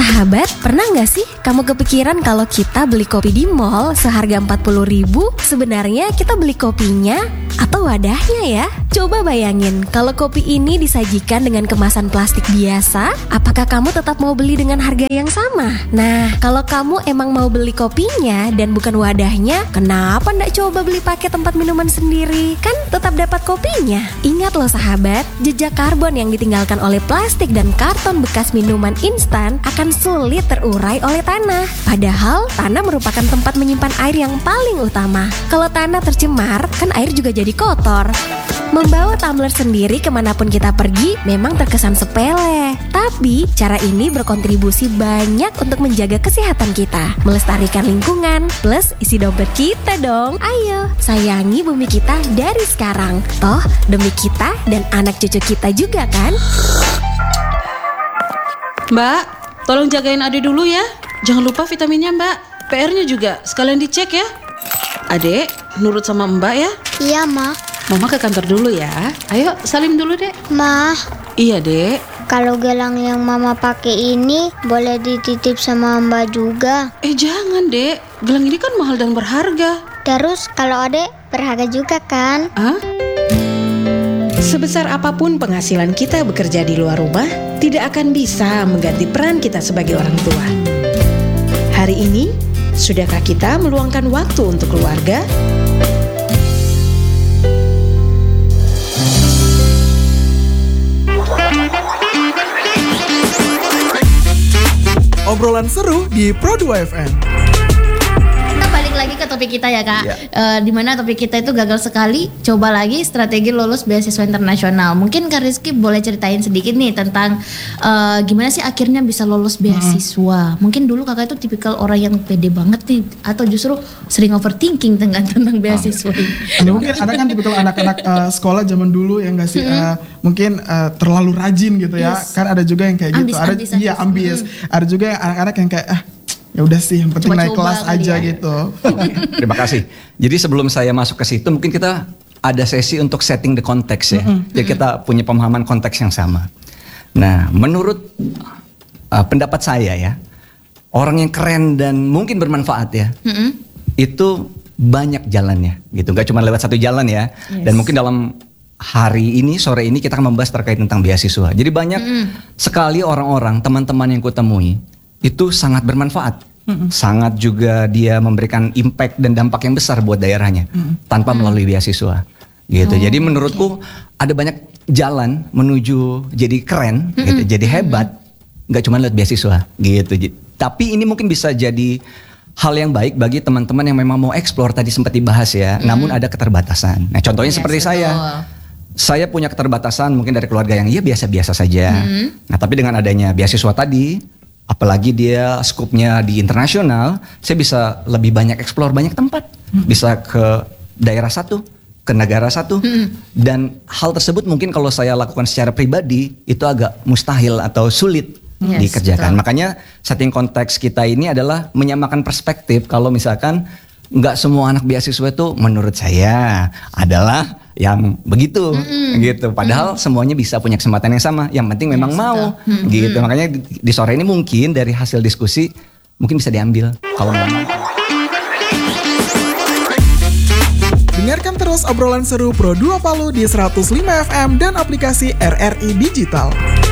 Sahabat, pernah nggak sih kamu kepikiran kalau kita beli kopi di mall seharga 40.000, sebenarnya kita beli kopinya atau wadahnya ya? Coba bayangin, kalau kopi ini disajikan dengan kemasan plastik biasa, apakah kamu tetap mau beli dengan harga yang sama? Nah, kalau kamu emang mau beli kopinya dan bukan wadahnya, kenapa nggak coba beli pakai tempat minuman sendiri? Kan tetap dapat kopinya. Ingat loh sahabat, jejak karbon yang ditinggalkan oleh plastik dan karton bekas minuman instan akan sulit terurai oleh tanah. Padahal tanah merupakan tempat menyimpan air yang paling utama. Kalau tanah tercemar, kan air juga jadi kotor. Membawa tumbler sendiri kemanapun kita pergi memang terkesan sepele, tapi cara ini berkontribusi banyak untuk menjaga kesehatan kita, melestarikan lingkungan, plus isi dompet kita dong. Ayo, sayangi bumi kita dari sekarang. Toh, demi kita dan anak cucu kita juga kan? Mbak, tolong jagain Ade dulu ya. Jangan lupa vitaminnya Mbak. PR-nya juga sekalian dicek ya. Adek, nurut sama Mbak ya. Iya, Ma. Mama ke kantor dulu ya. Ayo, salim dulu, Dek. Ma, Iya, Dek. kalau gelang yang Mama pakai ini boleh dititip sama Mbak juga. Jangan, Dek. Gelang ini kan mahal dan berharga. Terus kalau Adek berharga juga kan? Hah? Sebesar apapun penghasilan kita bekerja di luar rumah, tidak akan bisa mengganti peran kita sebagai orang tua. Hari ini, sudahkah kita meluangkan waktu untuk keluarga? Obrolan seru di Pro2 FM. Kita balik lagi ke topik kita ya Kak. Dimana topik kita itu gagal sekali. Coba lagi strategi lulus beasiswa internasional. Mungkin Kak Rizky boleh ceritain sedikit nih tentang gimana sih akhirnya bisa lulus beasiswa. Mungkin dulu kakak itu tipikal orang yang pede banget nih, atau justru sering overthinking tentang beasiswa ini. Mungkin ada kan tipikal anak-anak sekolah zaman dulu yang nggak sih mungkin terlalu rajin gitu ya. Kan ada juga yang kayak gitu. Ambis. Ada juga yang anak-anak yang kayak ya udah sih, yang penting naik kelas aja gitu. Terima kasih. Jadi sebelum saya masuk ke situ, mungkin kita ada sesi untuk setting the context ya. Jadi kita punya pemahaman konteks yang sama. Nah, menurut pendapat saya ya, orang yang keren dan mungkin bermanfaat ya, itu banyak jalannya gitu. Gak cuma lewat satu jalan ya. Dan mungkin dalam hari ini, sore ini kita akan membahas terkait tentang beasiswa. Jadi banyak sekali orang-orang, teman-teman yang kutemui itu sangat bermanfaat. Sangat juga dia memberikan impact dan dampak yang besar buat daerahnya tanpa melalui beasiswa. Gitu. Jadi menurutku ada banyak jalan menuju jadi keren, gitu, jadi hebat, nggak cuma lewat beasiswa gitu. Tapi ini mungkin bisa jadi hal yang baik bagi teman-teman yang memang mau explore, tadi sempat dibahas ya, namun ada keterbatasan. Nah, contohnya seperti saya punya keterbatasan mungkin dari keluarga yang biasa-biasa saja. Nah, tapi dengan adanya beasiswa tadi, apalagi dia skupnya di internasional, saya bisa lebih banyak explore banyak tempat. Bisa ke daerah satu, ke negara satu. Dan hal tersebut mungkin kalau saya lakukan secara pribadi, itu agak mustahil atau sulit dikerjakan. Betul. Makanya setting konteks kita ini adalah menyamakan perspektif. Kalau misalkan nggak semua anak beasiswa itu menurut saya adalah yang begitu gitu. Padahal semuanya bisa punya kesempatan yang sama. Yang penting memang mau gitu. Makanya di sore ini mungkin dari hasil diskusi mungkin bisa diambil kalau memang. Dengarkan terus obrolan seru Pro2 Palu di 105 FM dan aplikasi RRI Digital.